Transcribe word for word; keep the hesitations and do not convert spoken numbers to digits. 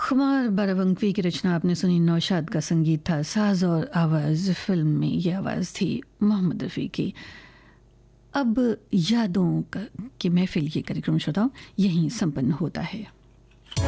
खुमार बारावंकवी की रचना आपने सुनी, नौशाद का संगीत था, साज और आवाज़ फिल्म में ये आवाज़ थी मोहम्मद रफ़ी की। अब यादों का की महफिल ये कार्यक्रम श्रोताओं यहीं संपन्न होता है।